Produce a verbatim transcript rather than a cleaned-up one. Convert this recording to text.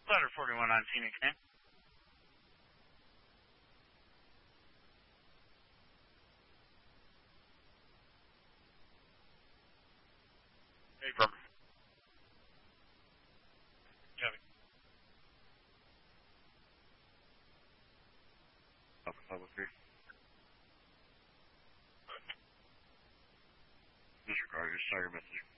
Ladder forty-one on Phoenix, man. Hey, bro. Copy. Alpha Level three. Disregard, just saw your message.